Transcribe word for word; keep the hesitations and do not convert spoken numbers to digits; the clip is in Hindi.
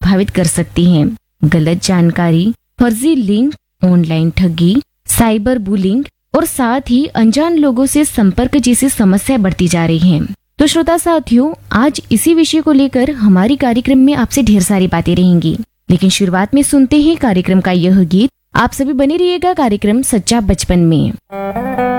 प्रभावित कर सकती हैं। गलत जानकारी, फर्जी लिंक, ऑनलाइन ठगी, साइबर बुलिंग और साथ ही अनजान लोगों से संपर्क जैसी समस्या बढ़ती जा रही है। तो श्रोता साथियों, आज इसी विषय को लेकर हमारी कार्यक्रम में आपसे ढेर सारी बातें रहेंगी, लेकिन शुरुआत में सुनते हैं कार्यक्रम का यह गीत। आप सभी बने रहिएगा कार्यक्रम सच्चा बचपन में।